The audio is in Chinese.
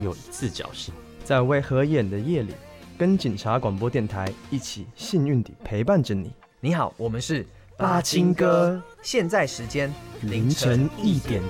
有自侥幸。 在为合眼的夜里，跟警察广播电台一起幸运地陪伴着你。 你好，我们是八青哥， 现在时间凌晨1点